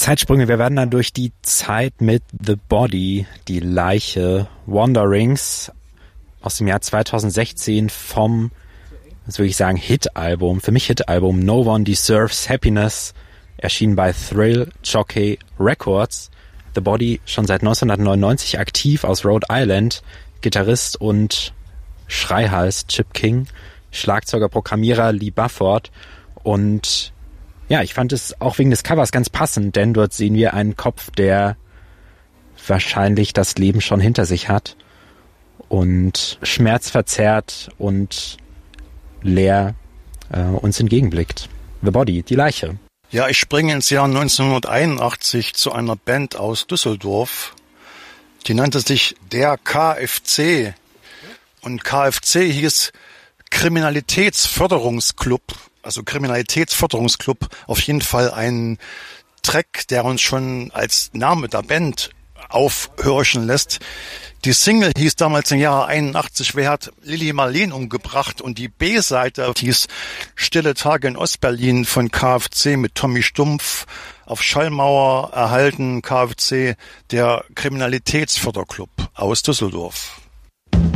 Zeitsprünge, wir werden dann durch die Zeit mit The Body, die Leiche, Wanderings aus dem Jahr 2016 vom, was würde ich sagen, Hit-Album, für mich Hit-Album No One Deserves Happiness, erschienen bei Thrill Jockey Records. The Body schon seit 1999 aktiv aus Rhode Island, Gitarrist und Schreihals Chip King, Schlagzeuger, Programmierer Lee Bufford und ja, ich fand es auch wegen des Covers ganz passend, denn dort sehen wir einen Kopf, der wahrscheinlich das Leben schon hinter sich hat und schmerzverzerrt und leer uns entgegenblickt. The Body, die Leiche. Ja, ich springe ins Jahr 1981 zu einer Band aus Düsseldorf. Die nannte sich der KFC. Und KFC hieß Kriminalitätsförderungsclub. Also Kriminalitätsförderungsclub, auf jeden Fall ein Track, der uns schon als Name der Band aufhorchen lässt. Die Single hieß damals im Jahr 81, wer hat Lili Marleen umgebracht? Und die B-Seite hieß Stille Tage in Ostberlin von KFC mit Tommy Stumpf. Auf Schallmauer erhalten KFC, der Kriminalitätsförderclub aus Düsseldorf.